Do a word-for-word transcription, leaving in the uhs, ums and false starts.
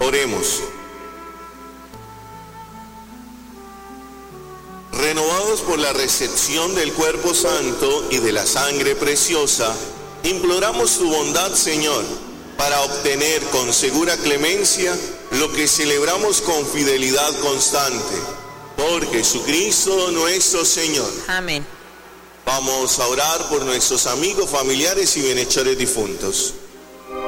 Oremos. Renovados por la recepción del cuerpo santo y de la sangre preciosa, imploramos tu bondad, Señor, para obtener con segura clemencia lo que celebramos con fidelidad constante. Por Jesucristo nuestro Señor. Amén. Vamos a orar por nuestros amigos, familiares y bienhechores difuntos.